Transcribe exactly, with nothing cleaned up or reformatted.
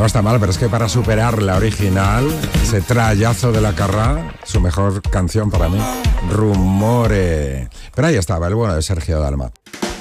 No está mal, pero es que para superar la original, ese trayazo de la Carrà, su mejor canción para mí, Rumore. Pero ahí estaba, el bueno de Sergio Dalma.